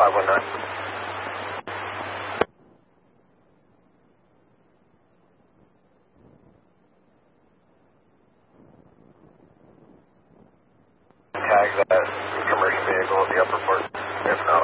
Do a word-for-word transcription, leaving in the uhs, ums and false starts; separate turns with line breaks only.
five one nine. Tag that commercial vehicle at the upper port. If not,